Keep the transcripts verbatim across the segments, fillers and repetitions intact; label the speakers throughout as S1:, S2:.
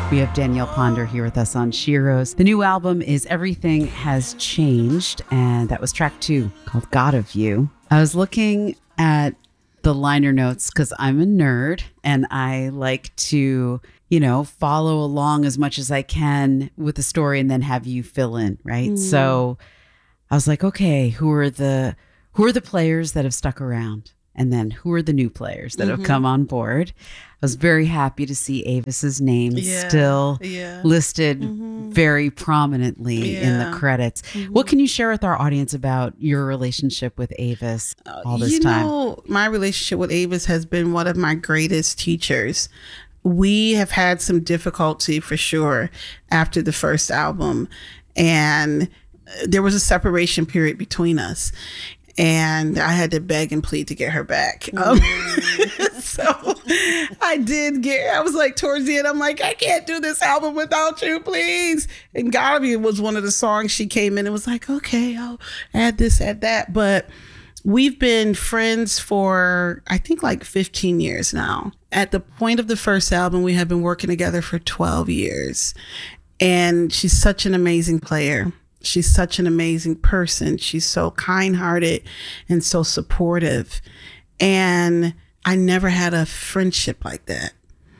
S1: We have Danielle Ponder here with us on Sheroes. The new album is Everything Has Changed, and that was track two called God of You. I was looking at the liner notes because I'm a nerd and I like to, you know, follow along as much as I can with the story and then have you fill in, right? Mm. So I was like, okay, who are the who are the players that have stuck around? And then who are the new players that mm-hmm. have come on board? I was very happy to see Avis's name yeah, still yeah. listed mm-hmm. very prominently yeah. in the credits. Mm-hmm. What can you share with our audience about your relationship with Avis all this
S2: you
S1: time?
S2: You know, my relationship with Avis has been one of my greatest teachers. We have had some difficulty for sure after the first album, and there was a separation period between us. And I had to beg and plead to get her back. Um, so I did get, I was like, towards the end, I'm like, I can't do this album without you, please. And God of You was one of the songs she came in and was like, okay, I'll add this, add that. But we've been friends for, I think, like fifteen years now. At the point of the first album, we have been working together for twelve years. And she's such an amazing player. She's such an amazing person. She's so kind-hearted and so supportive. And I never had a friendship like that.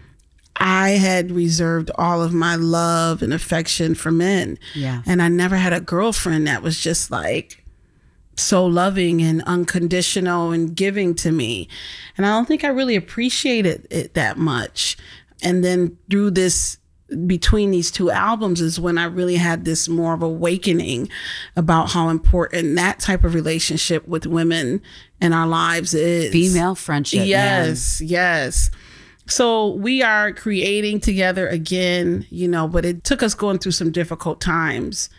S2: I had reserved all of my love and affection for men.
S1: Yeah.
S2: And I never had a girlfriend that was just like so loving and unconditional and giving to me. And I don't think I really appreciated it that much. And then through this between these two albums is when I really had this more of awakening about how important that type of relationship with women in our lives is.
S1: Female friendship.
S2: Yes,
S1: man.
S2: yes. So we are creating together again, you know, but it took us going through some difficult times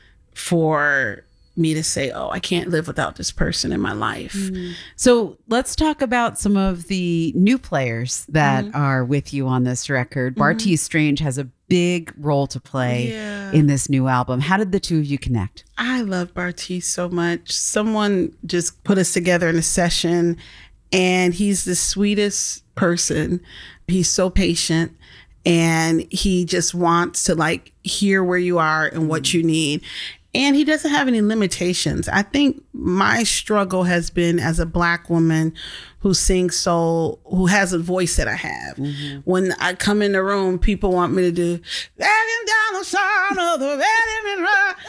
S2: for me to say, oh, I can't live without this person in my life.
S1: Mm. So let's talk about some of the new players that mm-hmm. are with you on this record. Mm-hmm. Bartees Strange has a big role to play yeah. in this new album. How did the two of you connect?
S2: I love Bartees so much. Someone just put us together in a session, and he's the sweetest person. He's so patient, and he just wants to like hear where you are and what mm-hmm. you need. And he doesn't have any limitations. I think my struggle has been as a Black woman who sings soul, who has a voice that I have. Mm-hmm. When I come in the room, people want me to do, "Dragging down the sound of the red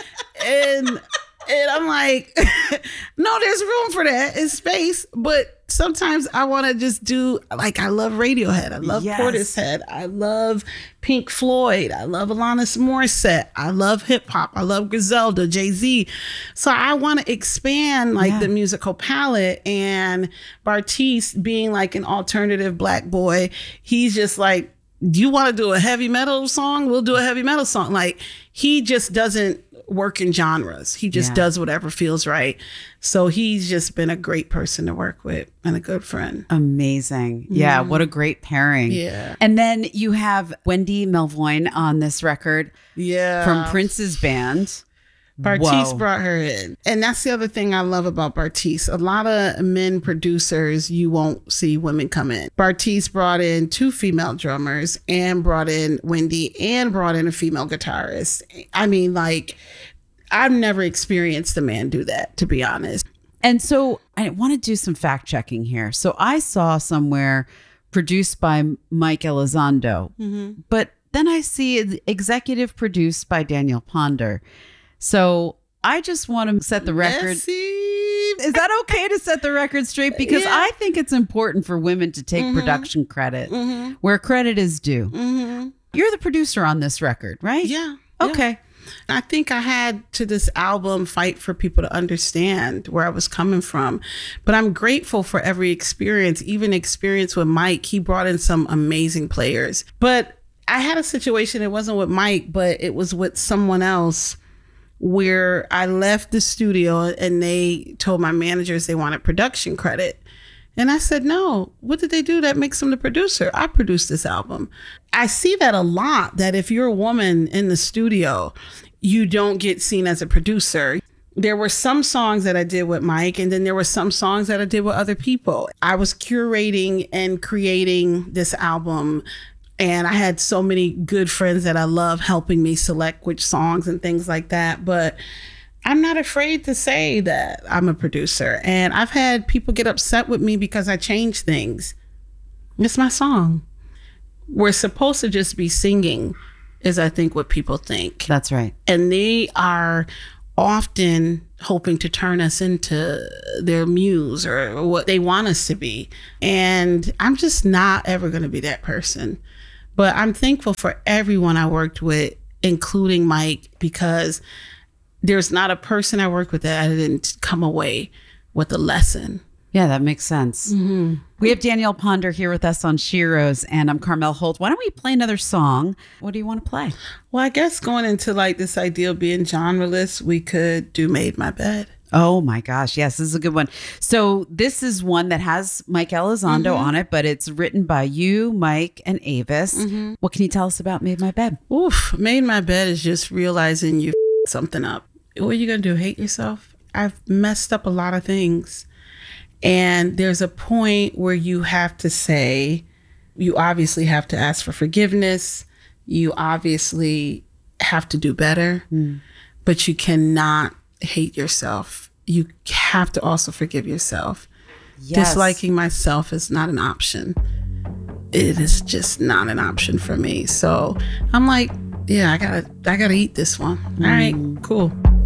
S2: and and I'm like, no, there's room for that. It's space. But sometimes I want to just do, like, I love Radiohead. I love yes. Portishead. I love Pink Floyd. I love Alanis Morissette. I love hip hop. I love Griselda, Jay-Z. So I want to expand like yeah. the musical palette. And Bartees, being like an alternative Black boy, he's just like, do you want to do a heavy metal song? We'll do a heavy metal song. Like, he just doesn't work in genres. He just yeah. does whatever feels right. So he's just been a great person to work with and a good friend.
S1: Amazing. Yeah. Mm. What a great pairing.
S2: Yeah.
S1: And then you have Wendy Melvoin on this record.
S2: Yeah.
S1: From Prince's band.
S2: Bartees
S1: Whoa.
S2: brought her in. And that's the other thing I love about Bartees. A lot of men producers, you won't see women come in. Bartees brought in two female drummers and brought in Wendy and brought in a female guitarist. I mean, like, I've never experienced a man do that, to be honest.
S1: And so I want to do some fact checking here. So I saw somewhere produced by Mike Elizondo, mm-hmm. but then I see it executive produced by Danielle Ponder. So I just want to set the record.
S2: Messy.
S1: Is that okay to set the record straight? Because yeah. I think it's important for women to take mm-hmm. production credit mm-hmm. where credit is due. Mm-hmm. You're the producer on this record, right?
S2: Yeah.
S1: Okay.
S2: Yeah. I think I had to this album fight for people to understand where I was coming from. But I'm grateful for every experience, even experience with Mike. He brought in some amazing players. But I had a situation, it wasn't with Mike, but it was with someone else, where I left the studio and they told my managers they wanted production credit. And I said, no, what did they do that makes them the producer? I produced this album. I see that a lot, that if you're a woman in the studio, you don't get seen as a producer. There were some songs that I did with Mike, and then there were some songs that I did with other people. I was curating and creating this album, And I had so many good friends that I love helping me select which songs and things like that. But I'm not afraid to say that I'm a producer. And I've had people get upset with me because I change things. It's my song. We're supposed to just be singing, is I think what people think.
S1: That's right.
S2: And they are often hoping to turn us into their muse or what they want us to be. And I'm just not ever going to be that person. But I'm thankful for everyone I worked with, including Mike, because there's not a person I worked with that I didn't come away with a lesson.
S1: Yeah, that makes sense. Mm-hmm. We have Danielle Ponder here with us on Sheroes, and I'm Carmel Holt. Why don't we play another song? What do you want to play?
S2: Well, I guess going into like this idea of being genreless, we could do Made My Bed.
S1: Oh my gosh. Yes, this is a good one. So this is one that has Mike Elizondo mm-hmm. on it, but it's written by you, Mike, and Avis. Mm-hmm. What can you tell us about Made My Bed?
S2: Oof. Made My Bed is just realizing you f- something up. What are you going to do? Hate yourself? I've messed up a lot of things. And there's a point where you have to say, you obviously have to ask for forgiveness. You obviously have to do better, mm. but you cannot hate yourself. You have to also forgive yourself. Yes. Disliking myself is not an option. It is just not an option for me. So I'm like, yeah, I gotta, I gotta eat this one. Mm. All right, cool.